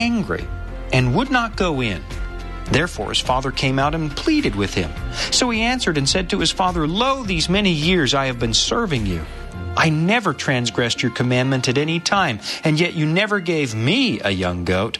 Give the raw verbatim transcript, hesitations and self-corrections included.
angry and would not go in. Therefore his father came out and pleaded with him. So he answered and said to his father, Lo, these many years I have been serving you. I never transgressed your commandment at any time, and yet you never gave me a young goat